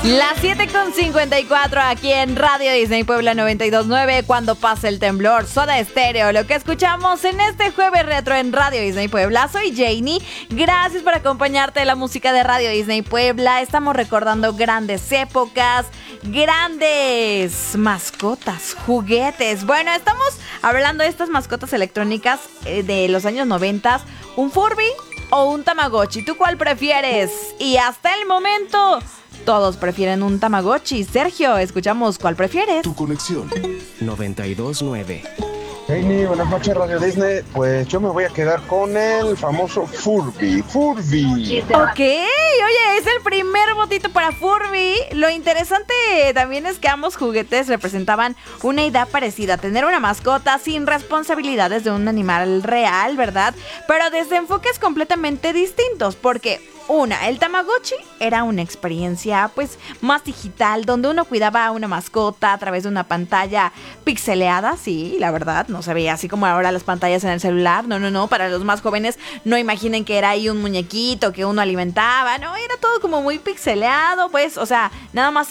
Las 7:54 aquí en Radio Disney Puebla 92.9, cuando pasa el temblor, Soda Stereo, lo que escuchamos en este jueves retro en Radio Disney Puebla. Soy Janie, gracias por acompañarte en la música de Radio Disney Puebla. Estamos recordando grandes épocas, grandes mascotas, juguetes. Bueno, estamos hablando de estas mascotas electrónicas de los años 90, un Furby o un Tamagotchi. ¿Tú cuál prefieres? Y hasta el momento todos prefieren un Tamagotchi. Sergio, escuchamos cuál prefieres. Tu conexión 92.9. Hey, buenas noches Radio Disney. Pues yo me voy a quedar con el famoso Furby. Ok, oye, es el primer votito para Furby. Lo interesante también es que ambos juguetes representaban una idea parecida: tener una mascota sin responsabilidades de un animal real, ¿verdad? Pero desde enfoques completamente distintos, porque el Tamagotchi era una experiencia pues más digital, donde uno cuidaba a una mascota a través de una pantalla pixeleada. Sí, la verdad, no se veía así como ahora las pantallas en el celular. No, para los más jóvenes no imaginen que era ahí un muñequito que uno alimentaba. No, era todo como muy pixeleado, pues, o sea, nada más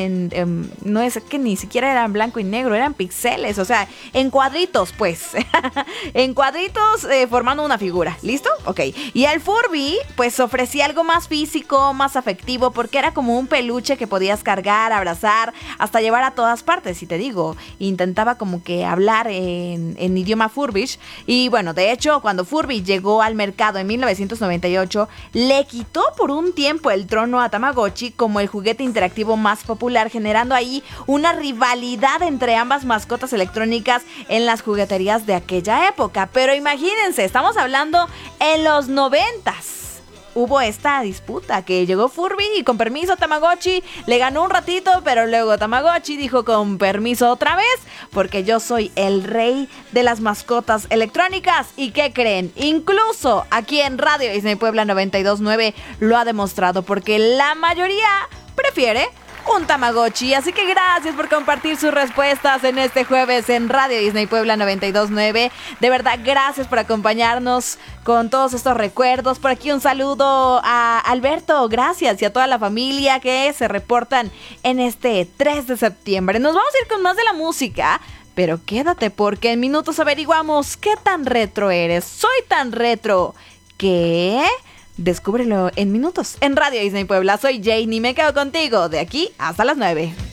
no es que ni siquiera eran blanco y negro, eran pixeles, o sea, en cuadritos, pues, en cuadritos formando una figura. ¿Listo? Ok. Y el Furby pues ofrecía algo más físico, más afectivo, porque era como un peluche que podías cargar, abrazar, hasta llevar a todas partes. Y te digo, intentaba como que hablar en idioma Furbish. Y bueno, de hecho, cuando Furby llegó al mercado en 1998, le quitó por un tiempo el trono a Tamagotchi como el juguete interactivo más popular, generando ahí una rivalidad entre ambas mascotas electrónicas en las jugueterías de aquella época. Pero imagínense, estamos hablando en los 90s. Hubo esta disputa que llegó Furby y con permiso Tamagotchi le ganó un ratito, pero luego Tamagotchi dijo con permiso otra vez, porque yo soy el rey de las mascotas electrónicas. ¿Y qué creen? Incluso aquí en Radio Disney Puebla 92.9 lo ha demostrado, porque la mayoría prefiere un Tamagotchi. Así que gracias por compartir sus respuestas en este jueves en Radio Disney Puebla 92.9. De verdad, gracias por acompañarnos con todos estos recuerdos. Por aquí un saludo a Alberto, gracias, y a toda la familia que se reportan en este 3 de septiembre. Nos vamos a ir con más de la música, pero quédate, porque en minutos averiguamos qué tan retro eres. Soy tan retro que... descúbrelo en minutos en Radio Disney Puebla. Soy Janie, me quedo contigo de aquí hasta las 9.